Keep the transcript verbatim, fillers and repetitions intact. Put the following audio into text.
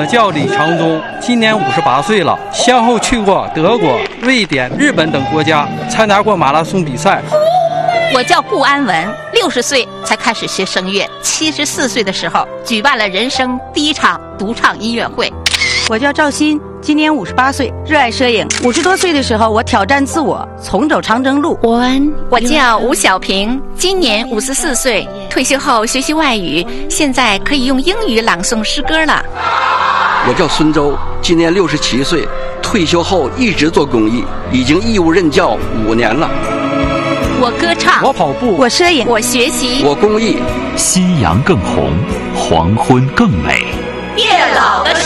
叫李长忠，今年五十八岁了，先后去过德国、瑞典、日本等国家，参加过马拉松比赛。 我叫顾安文，六十岁才开始学声乐，七十四岁的时候举办了人生第一场独唱音乐会。 我叫赵鑫，今年五十八岁，热爱摄影。五十多岁的时候，我挑战自我，重走长征路。 我叫吴小平，今年五十四岁，退休后学习外语，现在可以用英语朗诵诗歌了。 我叫孙周，今年六十七岁，退休后一直做公益，已经义务任教五年了。 我歌唱， 我跑步， 我摄影， 我学习， 我公益。 夕阳更红，黄昏更美。 月老的